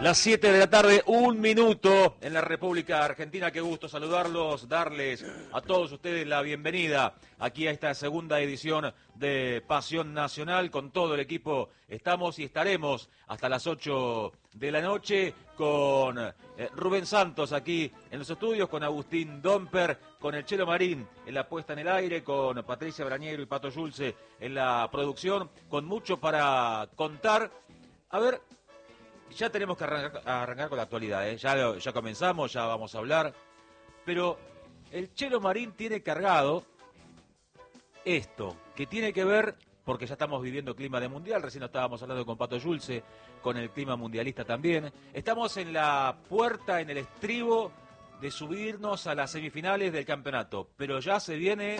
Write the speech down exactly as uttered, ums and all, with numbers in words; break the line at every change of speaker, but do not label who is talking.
Las siete de la tarde, un minuto en la República Argentina. Qué gusto saludarlos, darles a todos ustedes la bienvenida aquí a esta segunda edición de Pasión Nacional. Con todo el equipo estamos y estaremos hasta las ocho de la noche con eh, Rubén Santos aquí en los estudios, con Agustín Domper, con el Chelo Marín en la puesta en el aire, con Patricia Brañero y Pato Yulce en la producción, con mucho para contar. A ver... Ya tenemos que arrancar, arrancar con la actualidad, ¿eh? ya, lo, ya comenzamos, ya vamos a hablar, pero el Chelo Marín tiene cargado esto, que tiene que ver, porque ya estamos viviendo clima de mundial, recién estábamos hablando con Pato Yulce, con el clima mundialista también, estamos en la puerta, en el estribo de subirnos a las semifinales del campeonato, pero ya se viene